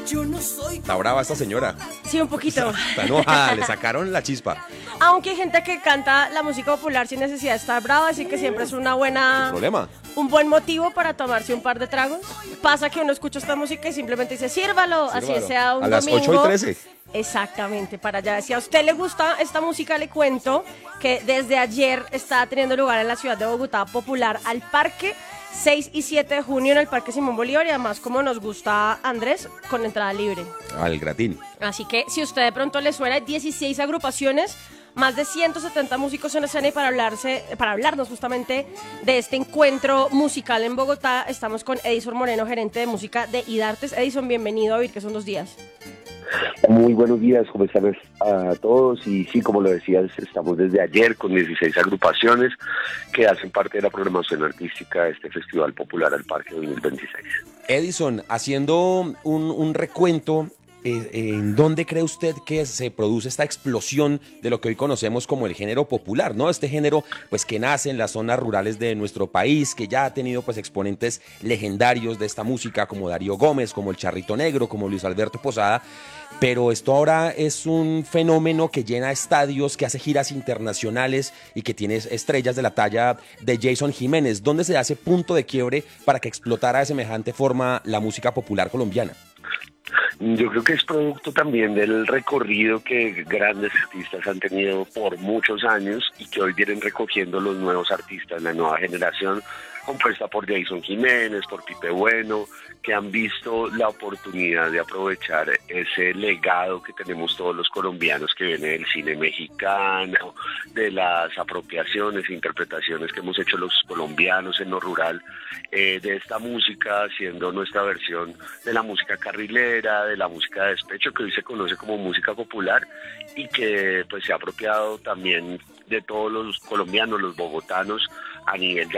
Está brava esta señora. Sí, un poquito. Está enojada, le sacaron la chispa. Aunque hay gente que canta la música popular sin necesidad de estar brava, así que siempre es una buena... ¿Problema? Un buen motivo para tomarse un par de tragos. Pasa que uno escucha esta música y simplemente dice, sírvalo, así sea un a las domingo. 8:13. Exactamente, para allá. Si a usted le gusta esta música, le cuento que desde ayer está teniendo lugar en la ciudad de Bogotá Popular al Parque, 6 y 7 de junio en el Parque Simón Bolívar, y además, como nos gusta Andrés, con entrada libre. Al gratín. Así que si usted de pronto le suena, 16 agrupaciones, más de 170 músicos en escena, y para hablarnos justamente de este encuentro musical en Bogotá, estamos con Edison Moreno, gerente de música de IDARTES. Edison, bienvenido a Vivir, que son 2 días. Muy buenos días, ¿cómo están a todos? Y sí, como lo decías, estamos desde ayer con 16 agrupaciones que hacen parte de la programación artística de este Festival Popular al Parque 2026. Edison, haciendo un recuento, ¿en dónde cree usted que se produce esta explosión de lo que hoy conocemos como el género popular, ¿no? Este género, pues, que nace en las zonas rurales de nuestro país, que ya ha tenido, pues, exponentes legendarios de esta música, como Darío Gómez, como el Charrito Negro, como Luis Alberto Posada, pero esto ahora es un fenómeno que llena estadios, que hace giras internacionales y que tiene estrellas de la talla de Jason Jiménez. ¿Dónde se hace punto de quiebre para que explotara de semejante forma la música popular colombiana? Yo creo que es producto también del recorrido que grandes artistas han tenido por muchos años y que hoy vienen recogiendo los nuevos artistas, la nueva generación, compuesta por Jason Jiménez, por Pipe Bueno, que han visto la oportunidad de aprovechar ese legado que tenemos todos los colombianos, que viene del cine mexicano, de las apropiaciones e interpretaciones que hemos hecho los colombianos en lo rural, de esta música, siendo nuestra versión de la música carrilera, de la música de despecho, que hoy se conoce como música popular, y que pues se ha apropiado también de todos los colombianos, los bogotanos, a nivel